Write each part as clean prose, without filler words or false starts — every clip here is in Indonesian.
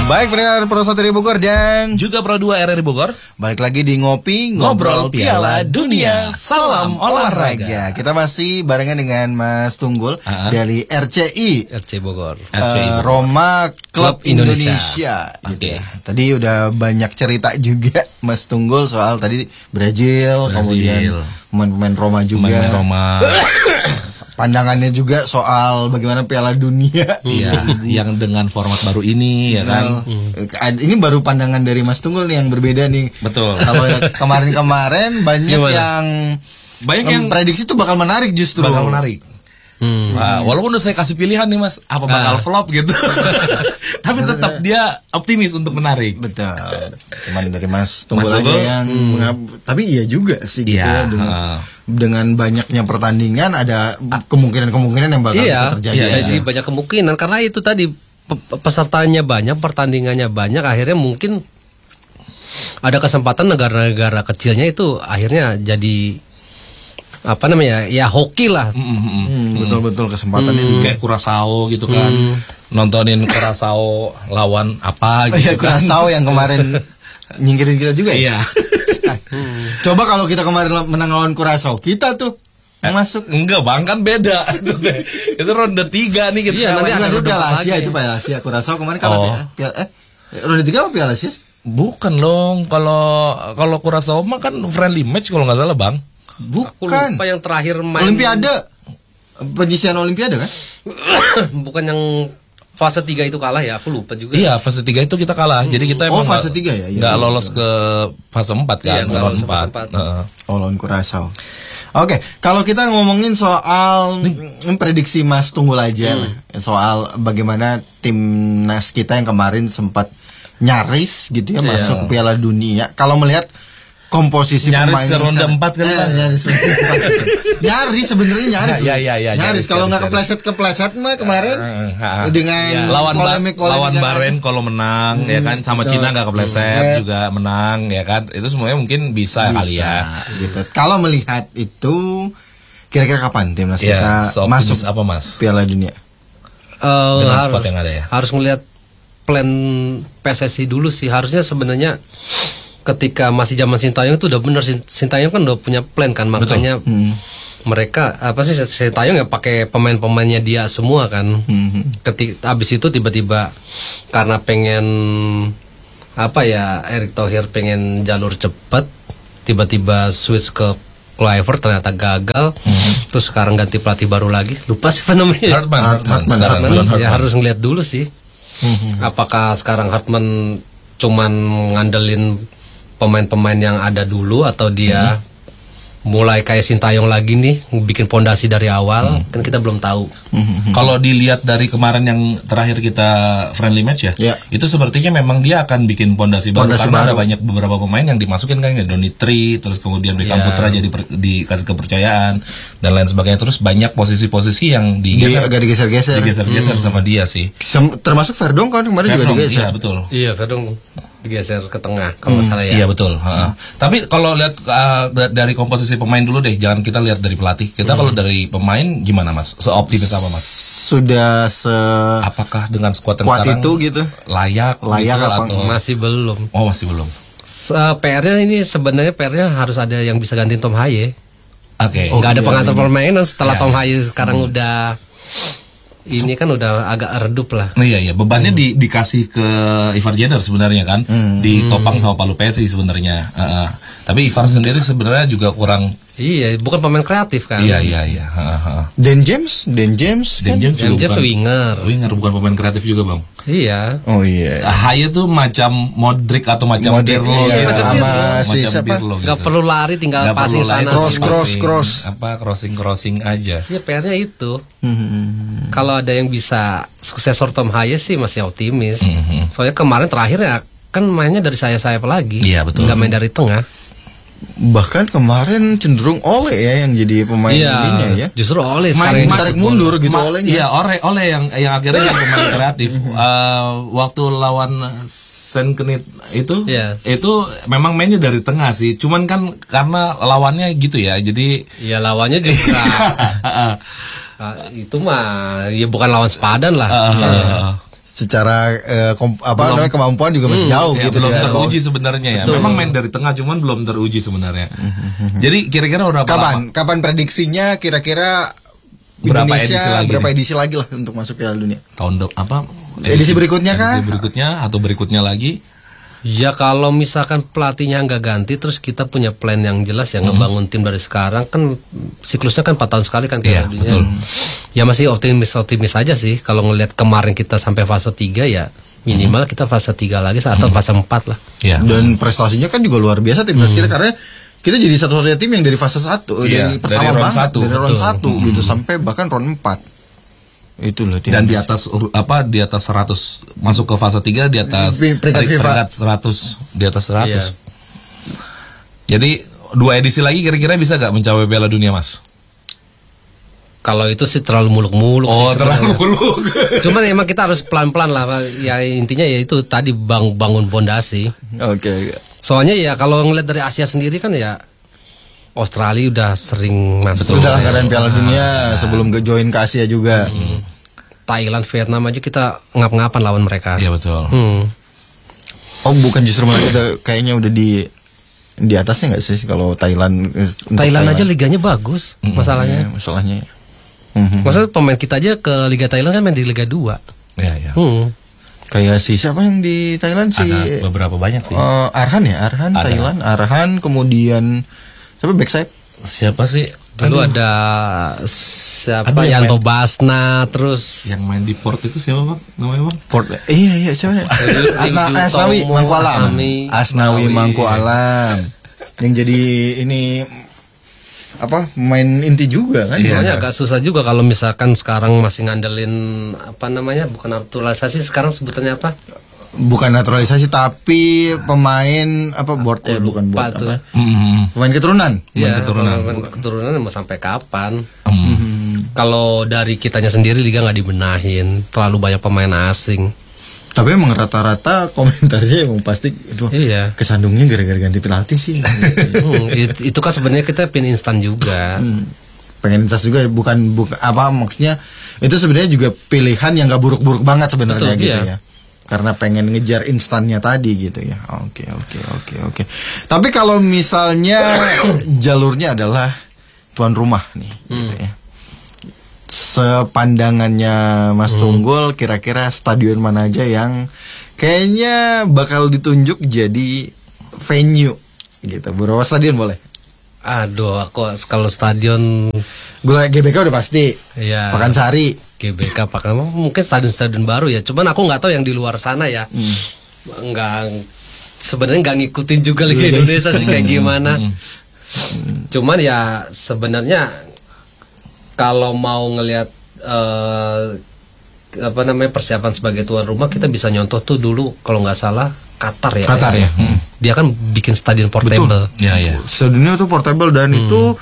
Baik, pendengar Pro 1 Bogor dan juga Pro 2 RRI Bogor. Balik lagi di Ngopi Ngobrol Piala Dunia. Salam olahraga. Kita masih barengan dengan Mas Tunggul dari RCI Bogor. Roma Klub Indonesia. Oke. Gitu. Tadi udah banyak cerita juga Mas Tunggul soal tadi Brazil. Kemudian pemain-pemain Roma juga. Pemain Roma. Pandangannya juga soal bagaimana Piala Dunia. Iya, yang dengan format baru ini ya kan. Ini baru pandangan dari Mas Tunggul nih yang berbeda nih. Betul. Kalau kemarin-kemarin banyak yang prediksi itu bakal menarik justru. Bakal menarik. Nah, walaupun udah saya kasih pilihan nih Mas, apa bakal flop gitu. Tapi tetap dia optimis untuk menarik. Betul. Cuman dari Mas Tunggul aja yang tapi iya juga sih gitu ya. Dengan banyaknya pertandingan ada kemungkinan-kemungkinan yang bakal bisa terjadi. Jadi banyak kemungkinan karena itu tadi pesertanya banyak, pertandingannya banyak, akhirnya mungkin ada kesempatan negara-negara kecilnya itu akhirnya jadi apa namanya ya hoki lah. Betul-betul kesempatan itu kayak Curaçao gitu kan. Nontonin Curaçao lawan apa gitu. Curaçao yang kemarin nyingkirin kita juga ya. Iya. Coba kalau kita kemarin menang lawan Curaçao, kita tuh yang masuk. Enggak bang, kan beda. Itu ronde 3 nih kita. Iya, nanti ada Piala Asia itu Piala Asia. Curaçao kemarin kalah ronde 3 apa Piala Asia? Bukan dong, kalau Curaçao mah kan friendly match kalau nggak salah bang. Bukan. Lupa yang terakhir main Olimpiade. Penyisian Olimpiade kan? Bukan yang fase 3 itu kalah ya, aku lupa juga. Iya, fase 3 itu kita kalah. Jadi kita emang fase 3 ya. Enggak lolos ke fase 4 kan, Iya, lawan 4. Lawan Curaçao. Oke, kalau kita ngomongin soal prediksi Mas Tunggul aja soal bagaimana timnas kita yang kemarin sempat nyaris gitu ya masuk ke Piala Dunia. Kalau melihat komposisi nyaris pemain ke ronde 4 kan nyaris sebenarnya nyaris. Nyaris kalau nggak kepleset mah kemarin dengan lawan polemik Bahrain kalau menang ya kan, sama Cina nggak kepleset juga menang ya kan, itu semuanya mungkin bisa kali ya gitu. Kalau melihat itu kira-kira kapan timnas kita masuk apa Mas Piala Dunia dengan squad yang ada ya? Harus melihat plan PSSI dulu sih. Harusnya sebenarnya ketika masih zaman Sintayong itu udah bener, Sintayong kan udah punya plan kan, makanya mereka Sintayong ya pakai pemain-pemainnya dia semua kan. Ketika abis itu tiba-tiba karena pengen Erick Thohir pengen jalur cepat, tiba-tiba switch ke Kluivert, ternyata gagal. Terus sekarang ganti pelatih baru lagi, lupa sih namanya. Hartman. Ya harus ngeliat dulu sih. Apakah sekarang Hartman cuman ngandelin pemain-pemain yang ada dulu atau dia mulai kayak Sintayong lagi nih bikin pondasi dari awal, kan kita belum tahu. Kalau dilihat dari kemarin yang terakhir kita friendly match ya, itu sepertinya memang dia akan bikin pondasi baru karena ada banyak beberapa pemain yang dimasukin kan, ya Donitri, terus kemudian Beckham Putra jadi dikasih kepercayaan dan lain sebagainya, terus banyak posisi-posisi yang agak digeser-geser sama dia sih. Termasuk Verdong kan kemarin juga digeser. Iya betul. Iya Verdong digeser ke tengah kalau nggak salah ya. Iya betul. Tapi kalau lihat dari komposisi pemain dulu deh, jangan kita lihat dari pelatih. Kita kalau dari pemain gimana Mas? Seoptimis apa Mas? Sudah apakah dengan skuad yang sekarang itu gitu layak gitu, atau masih belum? Oh masih belum. PR-nya ini sebenarnya harus ada yang bisa gantiin Tom Haye. Oke. Nggak ada pengatur permainan setelah Tom Haye sekarang udah ini kan udah agak redup lah. Iya bebannya dikasih ke Ivar Jenner sebenarnya kan, ditopang sama Palu Pesi sebenarnya. Tapi Ivar sendiri sebenarnya juga kurang. Iya, bukan pemain kreatif kan. Iya. Dan James juga winger, bukan pemain kreatif juga bang. Iya. Oh iya. Haye tuh macam Modric atau macam Pirlo gitu. Macam Pirlo gitu. Gak perlu lari, tinggal passing sana. Cross. Crossing aja. Iya, PR-nya itu. Kalau ada yang bisa suksesor Tom Haye sih masih optimis. Soalnya kemarin terakhir ya kan mainnya dari sayap lagi. Iya betul. Nggak main dari tengah. Bahkan kemarin cenderung Ole ya yang jadi pemain ininya ya. Justru Ole sekarang tarik mundur gitu Olenya. Iya, Ole yang akhirnya yang pemain kreatif. Waktu lawan Saint-Kenit itu memang mainnya dari tengah sih. Cuman kan karena lawannya gitu ya. Jadi lawannya juga itu mah ya bukan lawan sepadan lah. secara namanya kemampuan juga masih jauh gitu belum ya. teruji sebenarnya ya. Memang main dari tengah cuman belum teruji sebenarnya. Jadi kira-kira udah kapan prediksinya kira-kira berapa edisi lagi lah untuk masuk Piala Dunia? Edisi berikutnya kah? Edisi berikutnya atau berikutnya lagi? Ya kalau misalkan pelatihnya nggak ganti, terus kita punya plan yang jelas yang ngebangun tim dari sekarang, kan siklusnya kan 4 tahun sekali kan Piala Dunia. Betul. Ya masih optimis aja sih. Kalau ngelihat kemarin kita sampai fase 3 ya minimal kita fase 3 lagi atau fase 4 lah. Ya. Dan prestasinya kan juga luar biasa timnas kita, karena kita jadi satu-satunya tim yang dari fase 1 dari pertama banget, dari round 1 gitu sampai bahkan round 4. Itu loh. Dan di atas 100 masuk ke fase 3 di atas peringkat 100 di atas 100. Iya. Jadi 2 edisi lagi kira-kira bisa gak mencapai Piala Dunia, Mas? Kalau itu sih terlalu muluk-muluk sih. Terlalu muluk. Cuman emang kita harus pelan-pelan lah. Ya intinya ya itu tadi bangun pondasi. Oke. Soalnya ya kalau ngeliat dari Asia sendiri kan ya Australia udah sering masuk. Udah langganan Piala Dunia sebelum join ke Asia juga. Thailand, Vietnam aja kita ngap-ngapan lawan mereka. Iya betul. Oh bukan justru mereka kayaknya udah di atasnya nggak sih kalau Thailand? Thailand aja liganya bagus. Masalahnya. Masalahnya. Maksudnya pemain kita aja ke Liga Thailand kan main di Liga 2. Iya. Kayak siapa yang di Thailand sih? Ada beberapa banyak sih. Arhan ada. Thailand, Arhan, kemudian back sayap siapa sih? Dulu ada siapa Yanto Basna, terus yang main di Port itu siapa Bang? Namanya Bang? Port. Iya siapa? Asnawi Mangku Alam. Yang jadi ini main inti juga kan? Soalnya agak susah juga kalau misalkan sekarang masih ngandelin bukan naturalisasi, sekarang sebutannya apa? Bukan naturalisasi tapi pemain bukan buat apa? Pemain keturunan. Pemain keturunan mau sampai kapan? Kalau dari kitanya sendiri liga nggak dibenahin, terlalu banyak pemain asing. Tapi emang rata-rata komentarnya emang pasti kesandungnya gara-gara ganti pelatih sih. Itu kan sebenarnya kita pengen instan juga. Pengen instan juga bukan maksudnya itu sebenarnya juga pilihan yang nggak buruk-buruk banget sebenarnya gitu ya. Karena pengen ngejar instannya tadi gitu ya. Oke. Tapi kalau misalnya jalurnya adalah tuan rumah nih gitu ya. Sepandangannya Mas Tunggul, kira-kira stadion mana aja yang kayaknya bakal ditunjuk jadi venue gitu. Berapa stadion boleh? Aduh, aku kalau stadion GBK udah pasti. Iya. Pakansari. GBK mungkin stadion baru ya. Cuman aku nggak tahu yang di luar sana ya. Sebenarnya nggak ngikutin juga Liga Indonesia sih kayak gimana. Cuman ya sebenarnya kalau mau ngelihat persiapan sebagai tuan rumah, kita bisa nyontoh tuh dulu kalau nggak salah Qatar ya. Dia kan bikin stadion portable. Iya. Stadionnya tuh portable dan itu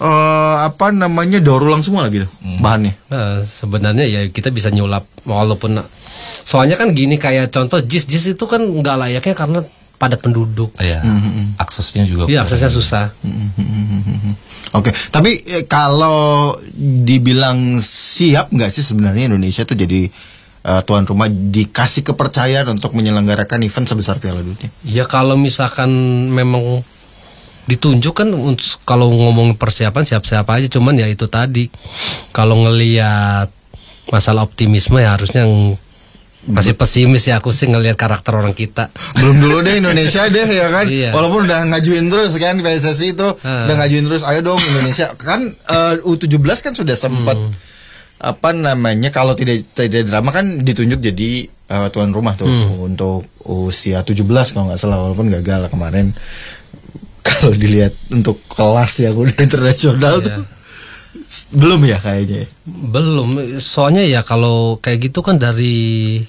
daur ulang semua lagi bahannya. Nah, sebenarnya ya kita bisa nyulap walaupun soalnya kan gini, kayak contoh JIS itu kan nggak layaknya karena padat penduduk. Iya. Aksesnya juga. Iya, aksesnya susah. Oke, tapi kalau dibilang siap nggak sih sebenarnya Indonesia tuh jadi tuan rumah, dikasih kepercayaan untuk menyelenggarakan event sebesar Piala Dunia? Ya kalau misalkan memang ditunjuk kan, kalau ngomong persiapan siap-siap aja, cuman ya itu tadi kalau ngelihat masalah optimisme ya harusnya masih pesimis ya aku sih ngelihat karakter orang kita. Belum dulu deh Indonesia deh ya kan. Iya. Walaupun udah ngajuin terus kan PSSI itu udah ngajuin terus, ayo dong Indonesia kan U17 kan sudah sempat kalau tidak drama kan ditunjuk jadi tuan rumah tuh untuk usia 17 kalau nggak salah, walaupun gagal kemarin. Kalau dilihat untuk kelas yang udah internasional tuh belum ya kayaknya. Belum, soalnya ya kalau kayak gitu kan dari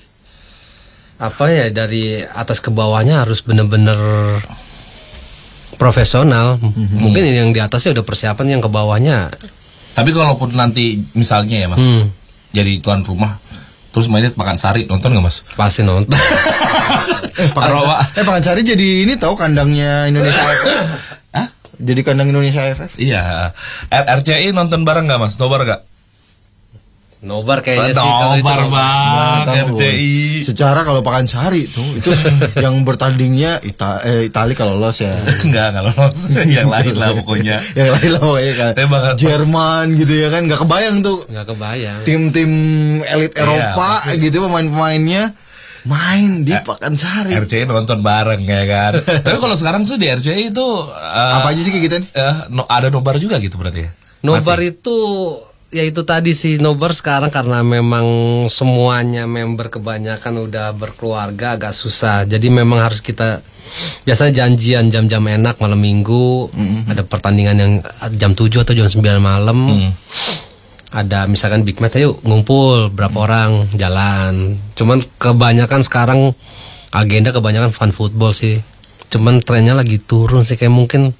dari atas ke bawahnya harus bener-bener profesional. Mungkin yang di atasnya udah persiapan, yang ke bawahnya. Tapi kalaupun nanti misalnya ya Mas jadi tuan rumah terus mainnya Pakansari, nonton nggak Mas? Pasti nonton. Pakansari jadi ini tahu kandangnya Indonesia AFF. Jadi kandang Indonesia AFF? Iya. RCI nonton bareng nggak Mas? Nobar nggak? Nobar kayaknya sih Nobar bang, RCI. Secara kalau Pakansari tuh itu yang bertandingnya Itali kalau lolos ya. Enggak lolos. Yang lain lah pokoknya. Yang lain lah pokoknya kan. Jerman gitu ya kan, nggak kebayang tuh. Nggak kebayang. Tim-tim elit Eropa gitu pemain-pemainnya main di Pakansari. RCI nonton bareng ya kan. Tapi kalau sekarang tuh di RCI itu apa aja sih kayak gitu? Ada nobar juga gitu berarti ya? Nobar itu ya itu tadi sih, nobar sekarang karena memang semuanya member kebanyakan udah berkeluarga agak susah. Jadi memang harus kita biasanya janjian jam-jam enak malam minggu. Ada pertandingan yang jam 7 atau jam 9 malam. Ada misalkan big match, ayo ngumpul berapa orang jalan. Cuman kebanyakan sekarang agenda kebanyakan fun football sih. Cuman trennya lagi turun sih, kayak mungkin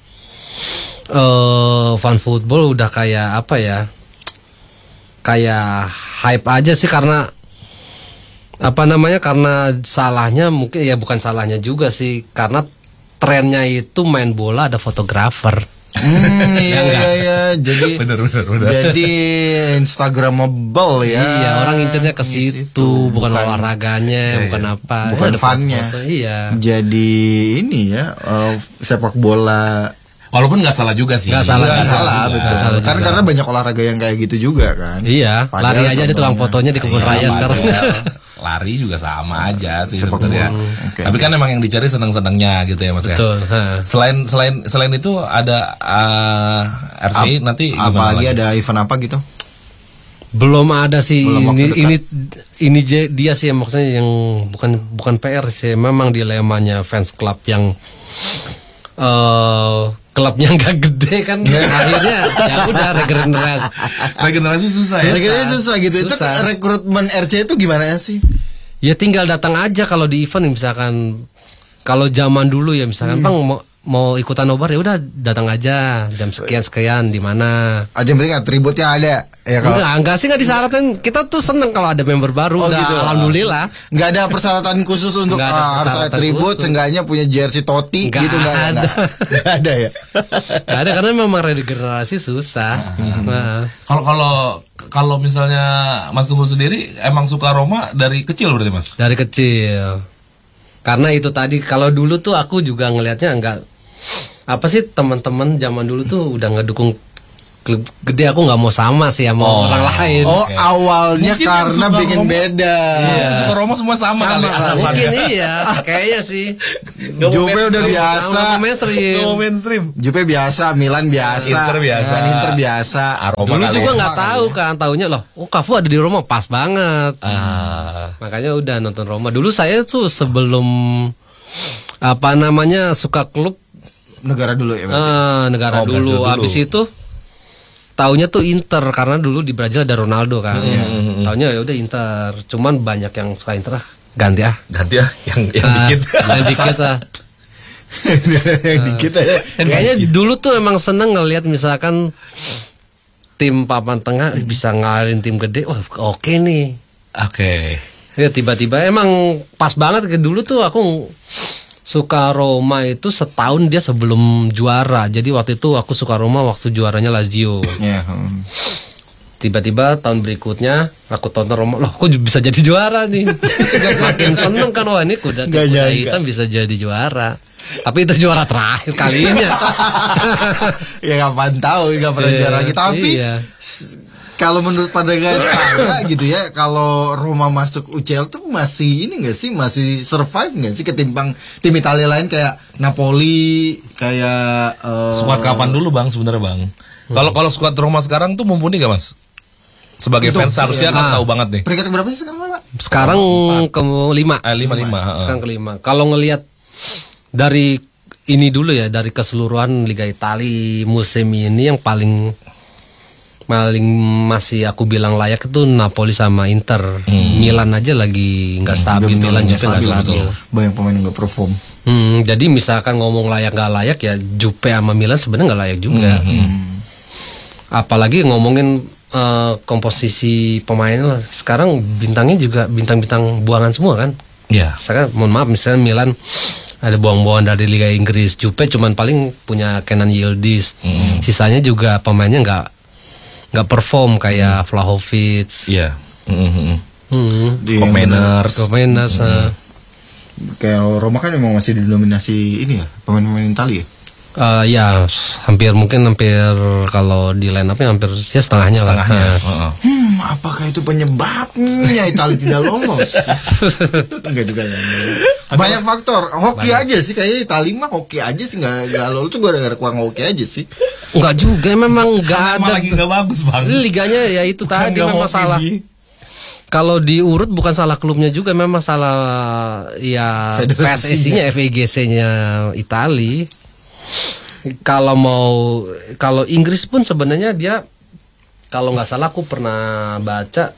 fun football udah kayak apa ya? Kayak hype aja sih, karena apa namanya, karena salahnya mungkin ya, bukan salahnya juga sih, karena trennya itu main bola ada fotografer. Iya, jadi bener. Jadi Instagramable ya. Iya, orang incernya ke situ, bukan olahraganya, bukan apa, bukan funnya. Iya. Jadi ini ya, sepak bola. Walaupun nggak salah juga sih. Nggak salah, betul. Karena banyak olahraga yang kayak gitu juga kan. Iya. Padahal lari aja ada tukang fotonya di kebun raya sekarang. Lari juga sama aja sih sebenarnya. Tapi kan emang yang dicari senang-senangnya gitu ya Mas. Betul. Ya. Selain itu ada RCI nanti apa lagi ada event apa gitu? Belum ada sih. Ini dia sih maksudnya yang bukan PR sih, memang dilemanya fans club yang klubnya nggak gede kan. Akhirnya ya udah regenerasi susah ya. Regenerasi susah gitu. Itu rekrutmen RC itu gimana sih? Ya tinggal datang aja kalau di event misalkan. Kalau zaman dulu ya misalkan Bang mau ikutan nobar, ya udah datang aja jam sekian di mana. Aja penting atributnya ada. Ya, kalau enggak sih, nggak disyaratkan. Kita tuh seneng kalau ada member baru. Gitu. Alhamdulillah. Nggak ada persyaratan khusus untuk harus atribut, seenggaknya punya jersey Totti gitu, nggak ada ya. Nggak ada, karena memang regenerasi susah. Kalau misalnya Mas Tunggu sendiri emang suka Roma dari kecil berarti Mas? Dari kecil. Karena itu tadi, kalau dulu tuh aku juga ngelihatnya enggak apa sih, teman-teman zaman dulu tuh udah ngedukung klub gede, aku nggak mau sama sih sama orang lain. Awalnya mungkin karena bikin beda. Iya. Suka Roma semua sama kali. Mungkin iya, kayaknya sih. Juve udah biasa. Mainstream. Juve biasa, Milan biasa, Inter biasa. Dulu juga nggak tahu kan, taunya loh. Cafu ada di Roma, pas banget. Makanya udah nonton Roma. Dulu saya tuh sebelum suka klub negara dulu ya. Negara dulu. Habis itu taunya tuh Inter, karena dulu di Brazil ada Ronaldo kan. Taunya ya udah Inter. Cuman banyak yang suka Inter, ganti ya yang dikit. Yang dikit lah. Yang dikit aja. Kayaknya dulu tuh emang seneng ngelihat misalkan tim papan tengah bisa ngalahin tim gede. Wah, oke nih. Oke. Ya tiba-tiba emang pas banget. Dulu tuh aku suka Roma itu setahun dia sebelum juara. Jadi waktu itu aku suka Roma waktu juaranya Lazio. Tiba-tiba tahun berikutnya aku tonton Roma, loh kok bisa jadi juara nih. Makin seneng kan, wah ini kuda hitam bisa jadi juara. Tapi itu juara terakhir kalinya. Ya kapan tahu, nggak pernah juara lagi. Tapi kalau menurut pandangan saya gitu ya, kalau Roma masuk UCL tuh masih ini nggak sih, masih survive nggak sih ketimbang tim Italia lain kayak Napoli, kayak skuad kapan dulu Bang sebenarnya Bang? Kalau skuad Roma sekarang tuh mumpuni gak Mas? Sebagai fans harusnya kan tahu banget nih. Peringkat berapa sih sekarang Pak? Sekarang ke-5. Sekarang ke-5. Kalau ngelihat dari ini dulu ya, dari keseluruhan Liga Italia musim ini yang paling masih aku bilang layak itu Napoli sama Inter. Milan aja lagi nggak stabil, Milan juga nggak stabil. Banyak pemain nggak perform. Jadi misalkan ngomong layak nggak layak ya, Juve sama Milan sebenarnya nggak layak juga. Apalagi ngomongin komposisi pemainnya lah. Sekarang bintangnya juga bintang-bintang buangan semua kan. Iya. Sekarang mohon maaf, misalnya Milan ada buang-buangan dari Liga Inggris. Juve cuman paling punya Kenan Yildiz. Sisanya juga pemainnya nggak perform kayak Vlahovic. Iya. Komeners. Kayak Roma kan memang masih didominasi ini ya, pemain-pemain Italia. Ya hampir kalau di line up-nya hampir ya setengahnya lah. Apakah itu penyebabnya Italia tidak lolos? Enggak juga ya. Banyak faktor. Hoki aja sih kayaknya Italia mah hoki aja sih enggak lolos tuh gara-gara kurang hoki aja sih. Enggak juga, memang enggak ada. Lagi enggak bagus, Bang. Liganya ya itu bukan tadi memang salah. Kalau diurut bukan salah klubnya juga, memang salah ya PSSI-nya, FIGC-nya Italia. Kalau Inggris pun sebenarnya dia, kalau nggak salah aku pernah baca,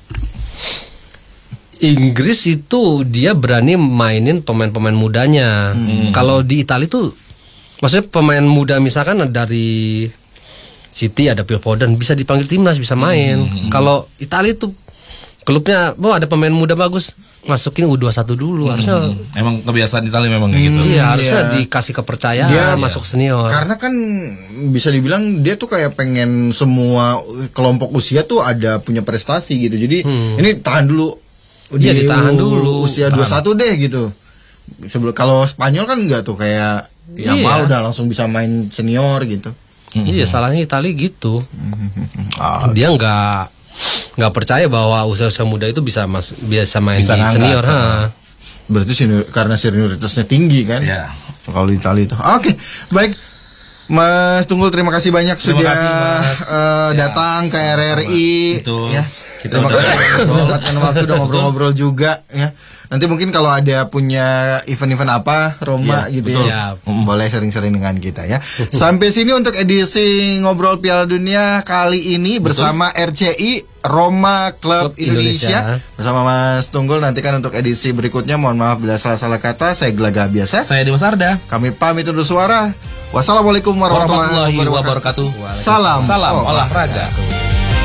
Inggris itu dia berani mainin pemain-pemain mudanya. Kalau di Italia itu maksudnya pemain muda misalkan dari City ada Phil Foden bisa dipanggil timnas, bisa main. Kalau Italia itu klubnya ada pemain muda bagus, masukin U21 dulu. Harusnya emang kebiasaan Italia memang kayak gitu. Iya, harusnya dikasih kepercayaan dia, masuk senior. Karena kan bisa dibilang dia tuh kayak pengen semua kelompok usia tuh ada punya prestasi gitu. Jadi ini tahan dulu. Ditahan dulu. Usia 21 deh gitu. Sebelum kalau Spanyol kan enggak tuh kayak mau udah langsung bisa main senior gitu. Iya, salahnya Italia gitu. Dia nggak percaya bahwa usia muda itu bisa main di senior. Berarti karena senioritasnya tinggi kan? Ya. Kalau di Italia itu. Oke, baik. Mas Tunggul, terima kasih banyak sudah datang ke RRI. Ya. Terima kasih menyempatkan waktu udah ngobrol-ngobrol juga ya. Nanti mungkin kalau ada punya event-event apa Roma gitu ya, boleh sering-sering dengan kita ya. Sampai sini untuk edisi Ngobrol Piala Dunia kali ini bersama RCI Roma Club Indonesia bersama Mas Tunggul. Nantikan untuk edisi berikutnya. Mohon maaf bila salah-salah kata. Saya Gelaga Biasa. Saya Dimas Arda. Kami pamit undur suara. Wassalamualaikum warahmatullahi wabarakatuh. Salam olahraga.